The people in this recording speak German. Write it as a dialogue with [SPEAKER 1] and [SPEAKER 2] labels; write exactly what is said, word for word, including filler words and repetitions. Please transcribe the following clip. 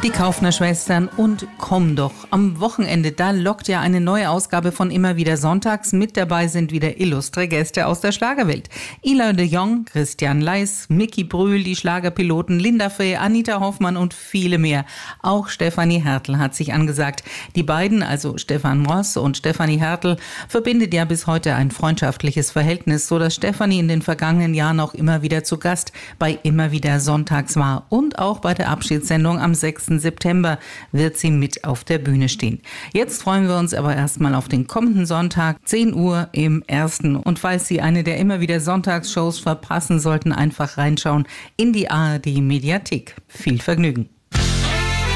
[SPEAKER 1] Die Kaufner-Schwestern und Komm doch. Am Wochenende, da lockt ja eine neue Ausgabe von Immer wieder Sonntags. Mit dabei sind wieder illustre Gäste aus der Schlagerwelt. Ila de Jong, Christian Leis, Micky Brühl, die Schlagerpiloten Linda Fee, Anita Hoffmann und viele mehr. Auch Stefanie Hertel hat sich angesagt. Die beiden, also Stefan Ross und Stefanie Hertel, verbindet ja bis heute ein freundschaftliches Verhältnis, so dass Stefanie in den vergangenen Jahren auch immer wieder zu Gast bei Immer wieder Sonntags war. Und auch bei der Abschiedssendung am sechsten September wird sie mit auf der Bühne stehen. Jetzt freuen wir uns aber erstmal auf den kommenden Sonntag, zehn Uhr im Ersten. Und falls Sie eine der Immer wieder Sonntagsshows verpassen sollten, einfach reinschauen in die A R D Mediathek. Viel Vergnügen.